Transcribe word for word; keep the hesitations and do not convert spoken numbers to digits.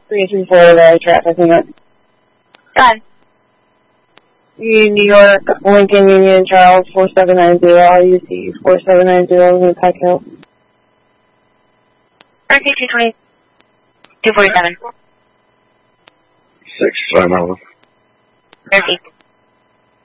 three three four, the traffic unit. Go ahead. New York, Lincoln, Union, Charles, four seven nine zero, R U C, four seven nine zero, New Pike Hill. R T two twenty, two forty-seven. Six, five miles. Thirty.